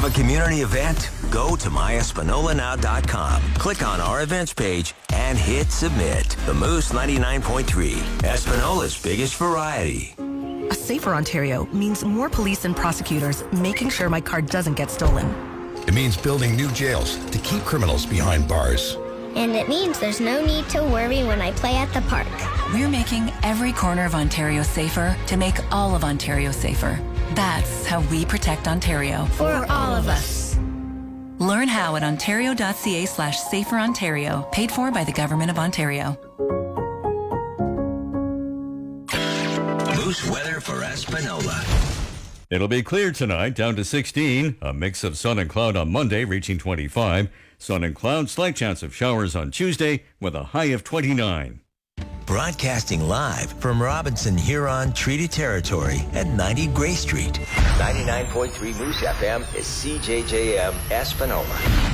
Have a community event? Go to myespinolanow.com. Click on our events page and hit submit. The Moose 99.3, Espinola's biggest variety. A safer Ontario means more police and prosecutors making sure my car doesn't get stolen. It means building new jails to keep criminals behind bars. And it means there's no need to worry when I play at the park. We're making every corner of Ontario safer to make all of Ontario safer. That's how we protect Ontario. For all of us. Learn how at ontario.ca/saferontario, paid for by the Government of Ontario. Moose weather for Espanola. It'll be clear tonight, down to 16. A mix of sun and cloud on Monday, reaching 25. Sun and cloud, slight chance of showers on Tuesday with a high of 29. Broadcasting live from Robinson Huron Treaty Territory at 90 Gray Street. 99.3 Moose FM is CJJM Espanola.